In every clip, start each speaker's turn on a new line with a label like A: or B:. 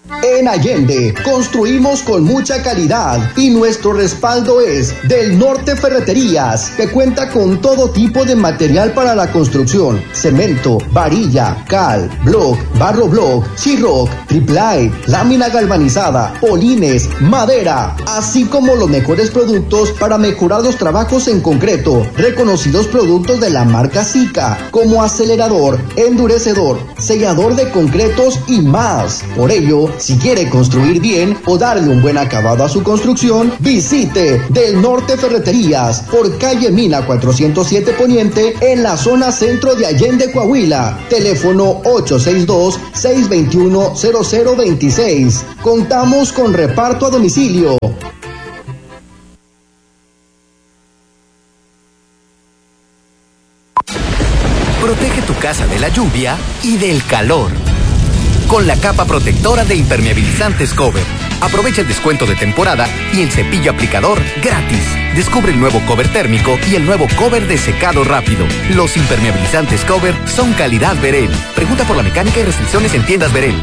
A: En Allende, construimos con mucha calidad y nuestro respaldo es Del Norte Ferreterías, que cuenta con todo tipo de material para la construcción: cemento, varilla, cal, block, barro block, sheetrock, triple, lámina galvanizada, polines, madera, así como los mejores productos para mejorar los trabajos en concreto. Reconocidos productos de la marca Sika, como acelerador, endurecedor, sellador de concretos y más. Por ello, si quiere construir bien o darle un buen acabado a su construcción, visite Del Norte Ferreterías por calle Mina 407 Poniente, en la zona centro de Allende, Coahuila. Teléfono 862-621-0026. Contamos con reparto a domicilio.
B: Protege tu casa de la lluvia y del calor con la capa protectora de impermeabilizantes Cover. Aprovecha el descuento de temporada y el cepillo aplicador gratis. Descubre el nuevo cover térmico y el nuevo cover de secado rápido. Los impermeabilizantes Cover son calidad Berel. Pregunta por la mecánica y restricciones en tiendas Berel.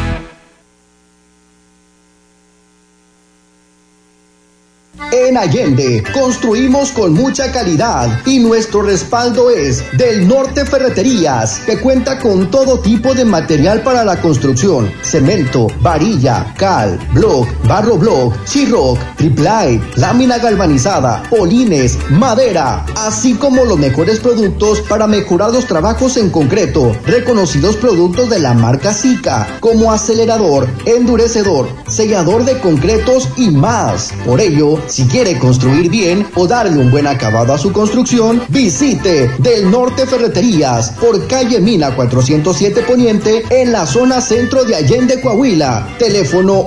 A: En Allende, construimos con mucha calidad y nuestro respaldo es Del Norte Ferreterías, que cuenta con todo tipo de material para la construcción: cemento, varilla, cal, block, barro block, sheetrock, triple, lámina galvanizada, polines, madera, así como los mejores productos para mejorar los trabajos en concreto. Reconocidos productos de la marca Sika, como acelerador, endurecedor, sellador de concretos y más. Por ello, si quiere construir bien o darle un buen acabado a su construcción, visite Del Norte Ferreterías por calle Mina 407 Poniente, en la zona centro de Allende, Coahuila. Teléfono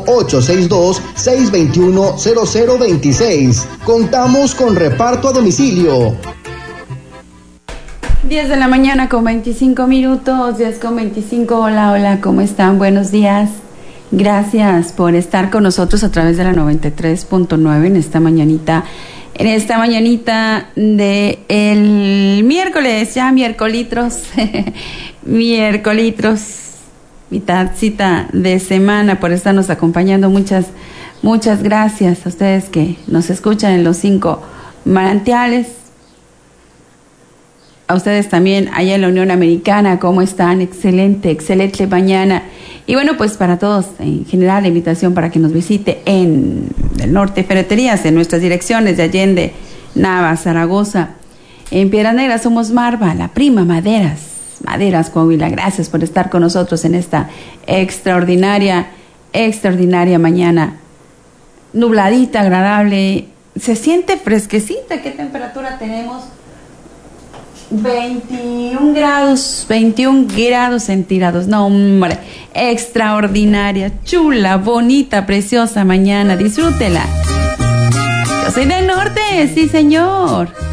A: 862-621-0026. Contamos con reparto a domicilio.
C: 10 de la mañana con 25 minutos, 10 con 25. Hola, ¿cómo están? Buenos días. Gracias por estar con nosotros a través de la 93.9 en esta mañanita de el miércoles, ya miércolitros, mitadcita de semana, por estarnos acompañando. Muchas gracias a ustedes que nos escuchan en los 5 manantiales. A ustedes también allá en la Unión Americana, ¿cómo están? Excelente mañana. Y bueno, pues para todos, en general, la invitación para que nos visite en el Norte Ferreterías, en nuestras direcciones de Allende, Nava, Zaragoza. En Piedras Negras somos Marva, la prima Maderas, Coahuila. Gracias por estar con nosotros en esta extraordinaria mañana. Nubladita, agradable, se siente fresquecita. ¿Qué temperatura tenemos? 21 grados centígrados. No, hombre, extraordinaria, chula, bonita, preciosa mañana. Disfrútela. Yo soy del norte, sí señor.